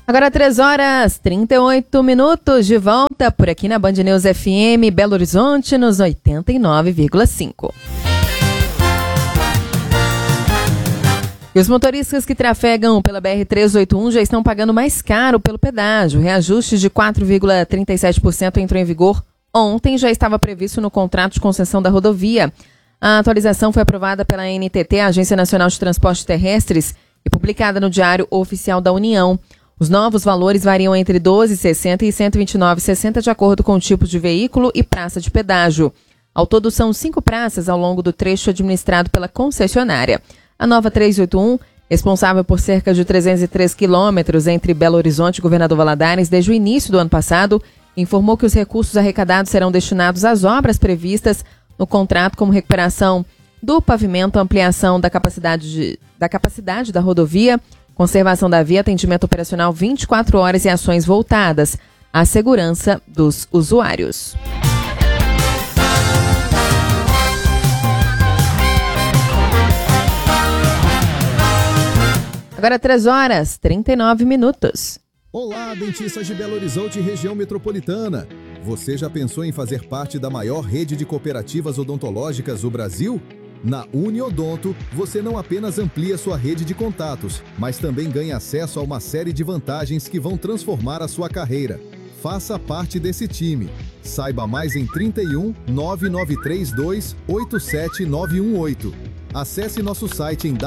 Agora 3h38, de volta por aqui na Band News FM Belo Horizonte, nos 89,5. E os motoristas que trafegam pela BR-381 já estão pagando mais caro pelo pedágio. O reajuste de 4,37% entrou em vigor ontem, já estava previsto no contrato de concessão da rodovia. A atualização foi aprovada pela ANTT, a Agência Nacional de Transportes Terrestres, e publicada no Diário Oficial da União. Os novos valores variam entre R$ 12,60 e R$ 129,60 de acordo com o tipo de veículo e praça de pedágio. Ao todo, são 5 praças ao longo do trecho administrado pela concessionária. A nova 381, responsável por cerca de 303 quilômetros entre Belo Horizonte e Governador Valadares desde o início do ano passado, informou que os recursos arrecadados serão destinados às obras previstas no contrato, como recuperação do pavimento, ampliação da capacidade da rodovia, conservação da via, atendimento operacional 24 horas e ações voltadas à segurança dos usuários. Agora 3h39. Olá, dentistas de Belo Horizonte e região metropolitana. Você já pensou em fazer parte da maior rede de cooperativas odontológicas do Brasil? Na Uniodonto, você não apenas amplia sua rede de contatos, mas também ganha acesso a uma série de vantagens que vão transformar a sua carreira. Faça parte desse time. Saiba mais em 31 9932 87918. Acesse nosso site em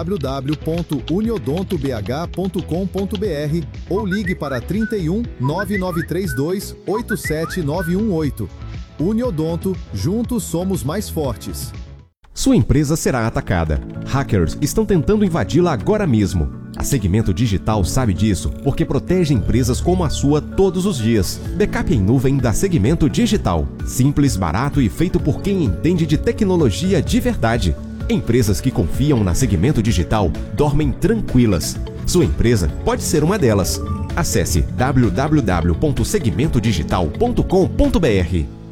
www.uniodontobh.com.br ou ligue para 31 9932 87918. Uniodonto, juntos somos mais fortes. Sua empresa será atacada. Hackers estão tentando invadi-la agora mesmo. A Segmento Digital sabe disso porque protege empresas como a sua todos os dias. Backup em nuvem da Segmento Digital. Simples, barato e feito por quem entende de tecnologia de verdade. Empresas que confiam na Segmento Digital dormem tranquilas. Sua empresa pode ser uma delas. Acesse www.segmentodigital.com.br.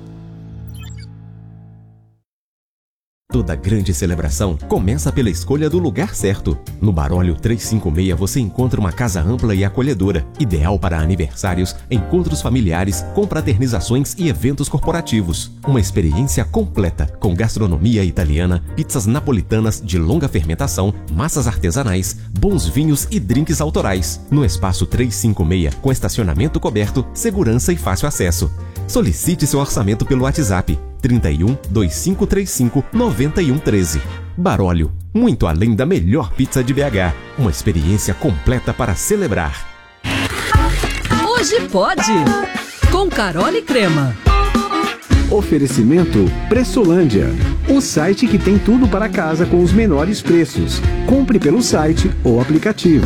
Toda grande celebração começa pela escolha do lugar certo. No Barólio 356 você encontra uma casa ampla e acolhedora, ideal para aniversários, encontros familiares, confraternizações e eventos corporativos. Uma experiência completa, com gastronomia italiana, pizzas napolitanas de longa fermentação, massas artesanais, bons vinhos e drinks autorais. No espaço 356, com estacionamento coberto, segurança e fácil acesso. Solicite seu orçamento pelo WhatsApp 31 2535 9113. Barólio, muito além da melhor pizza de BH. Uma experiência completa para celebrar. Hoje pode! Com Carol e Crema. Oferecimento Pressolândia, o site que tem tudo para casa com os menores preços. Compre pelo site ou aplicativo.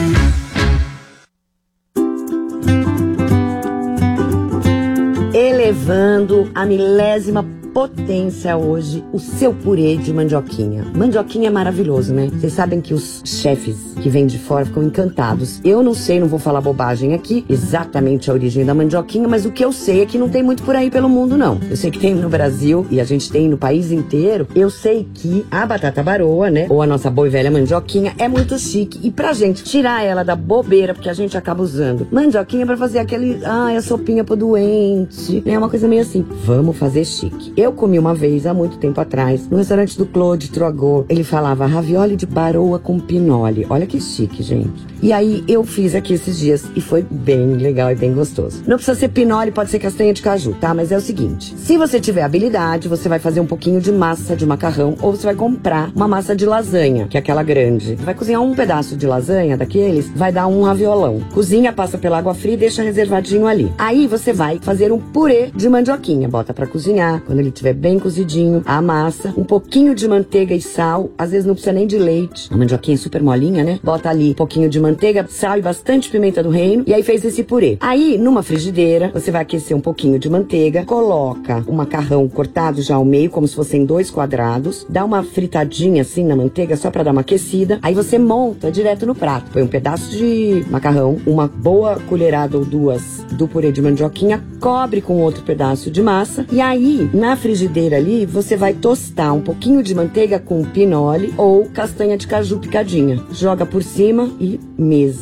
Elevando a milésima potência hoje o seu purê de mandioquinha. Mandioquinha é maravilhoso, né? Vocês sabem que os chefes que vêm de fora ficam encantados. Eu não sei, não vou falar bobagem aqui, exatamente a origem da mandioquinha, mas o que eu sei é que não tem muito por aí pelo mundo, não. Eu sei que tem no Brasil e a gente tem no país inteiro. Eu sei que a batata baroa, né? Ou a nossa boa e velha mandioquinha é muito chique. E pra gente tirar ela da bobeira, porque a gente acaba usando mandioquinha pra fazer aquele, a sopinha pro doente, né? Uma coisa meio assim. Vamos fazer chique. Eu comi uma vez, há muito tempo atrás, no restaurante do Claude Trogot. Ele falava ravioli de baroa com pinole. Olha que chique, gente. E aí eu fiz aqui esses dias e foi bem legal e bem gostoso. Não precisa ser pinole, pode ser castanha de caju, tá? Mas é o seguinte, se você tiver habilidade, você vai fazer um pouquinho de massa de macarrão ou você vai comprar uma massa de lasanha, que é aquela grande. Vai cozinhar um pedaço de lasanha daqueles, vai dar um raviolão. Cozinha, passa pela água fria e deixa reservadinho ali. Aí você vai fazer um purê de mandioquinha. Bota pra cozinhar, quando ele estiver bem cozidinho, a massa, um pouquinho de manteiga e sal, às vezes não precisa nem de leite. A mandioquinha é super molinha, né? Bota ali um pouquinho de manteiga, sal e bastante pimenta do reino, e aí fez esse purê. Aí, numa frigideira, você vai aquecer um pouquinho de manteiga, coloca o macarrão cortado já ao meio, como se fossem 2 quadrados, dá uma fritadinha assim na manteiga, só pra dar uma aquecida, aí você monta direto no prato. Põe um pedaço de macarrão, uma boa colherada ou 2 do purê de mandioquinha, cobre com outro pedaço de massa, e aí, na frigideira ali, você vai tostar um pouquinho de manteiga com pinole ou castanha de caju picadinha. Joga por cima e mesa.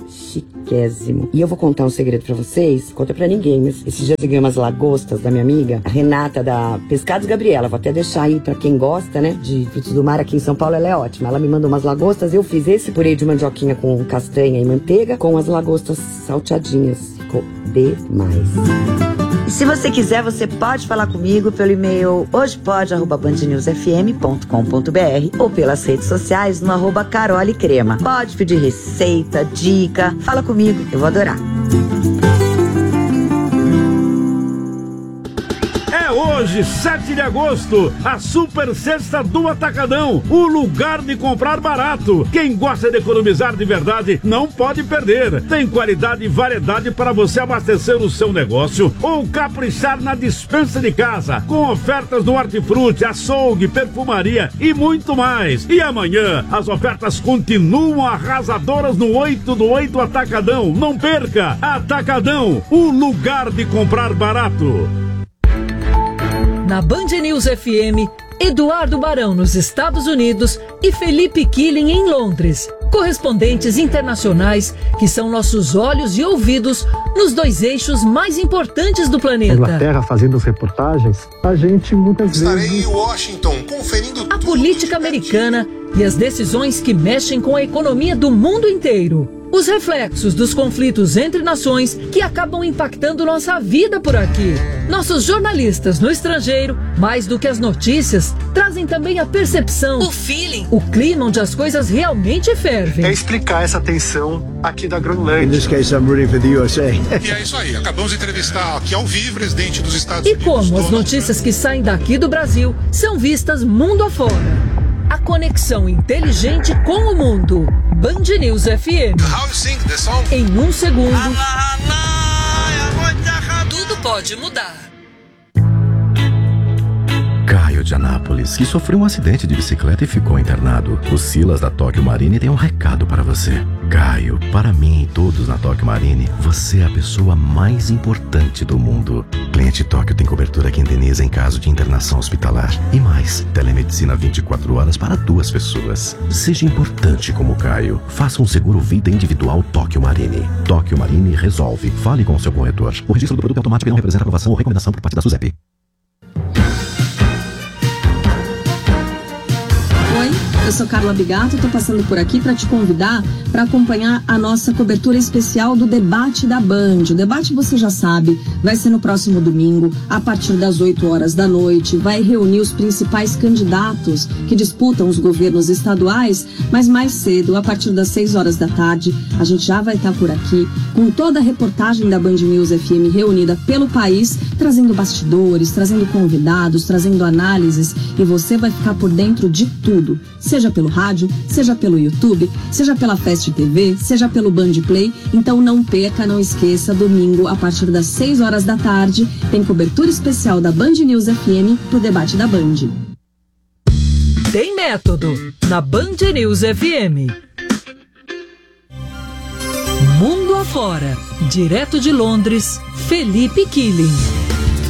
chiquésimo. E eu vou contar um segredo pra vocês, conta pra ninguém, mas esses dias eu ganhei umas lagostas da minha amiga, a Renata da Pescados Gabriela, vou até deixar aí pra quem gosta, né, de frutos do mar aqui em São Paulo, ela é ótima. Ela me mandou umas lagostas, eu fiz esse purê de mandioquinha com castanha e manteiga, com as lagostas salteadinhas. Ficou demais. E se você quiser, você pode falar comigo pelo e-mail hojepode@bandnewsfm.com.br ou pelas redes sociais no @carolecrema. Pode pedir receita, dica, fala comigo, eu vou adorar. Hoje, 7 de agosto, a Super Sexta do Atacadão, o lugar de comprar barato. Quem gosta de economizar de verdade não pode perder. Tem qualidade e variedade para você abastecer o seu negócio ou caprichar na despensa de casa, com ofertas no hortifruti, açougue, perfumaria e muito mais. E amanhã, as ofertas continuam arrasadoras no 8 do 8 Atacadão. Não perca! Atacadão, o lugar de comprar barato. Na Band News FM, Eduardo Barão nos Estados Unidos e Felipe Killing em Londres. Correspondentes internacionais que são nossos olhos e ouvidos nos dois eixos mais importantes do planeta. Inglaterra fazendo reportagens, a gente muitas vezes... Estarei em Washington conferindo a política americana e as decisões que mexem com a economia do mundo inteiro. Os reflexos dos conflitos entre nações que acabam impactando nossa vida por aqui. Nossos jornalistas no estrangeiro, mais do que as notícias, trazem também a percepção, o feeling, o clima onde as coisas realmente fervem. É explicar essa tensão aqui da Groenlândia. In this case, I'm rooting for the USA. E é isso aí, acabamos de entrevistar aqui ao vivo o presidente dos Estados Unidos. E como as notícias que saem daqui do Brasil são vistas mundo afora. A conexão inteligente com o mundo. Band News FM. How you sing the song? Em um segundo, tudo pode mudar. Caio de Anápolis, que sofreu um acidente de bicicleta e ficou internado. O Silas da Tóquio Marine tem um recado para você. Caio, para mim e todos na Tóquio Marine, você é a pessoa mais importante do mundo. Cliente Tóquio tem cobertura que indeniza em caso de internação hospitalar. E mais, telemedicina 24 horas para 2 pessoas. Seja importante como Caio. Faça um seguro vida individual Tóquio Marine. Tóquio Marine resolve. Fale com o seu corretor. O registro do produto é automático e não representa aprovação ou recomendação por parte da SUSEP. Oi, eu sou Carla Bigato, estou passando por aqui para te convidar para acompanhar a nossa cobertura especial do debate da Band. O debate, você já sabe, vai ser no próximo domingo, a partir das 8 horas da noite. Vai reunir os principais candidatos que disputam os governos estaduais, mas mais cedo, a partir das 6 horas da tarde, a gente já vai estar por aqui com toda a reportagem da Band News FM reunida pelo país, trazendo bastidores, trazendo convidados, trazendo análises, e você vai ficar por dentro de tudo, seja pelo rádio, seja pelo YouTube, seja pela Fast TV, seja pelo Band Play. Então não perca, não esqueça, domingo a partir das 6 horas da tarde tem cobertura especial da Band News FM pro debate da Band. Tem método na Band News FM. Mundo afora, direto de Londres, Felipe Killing.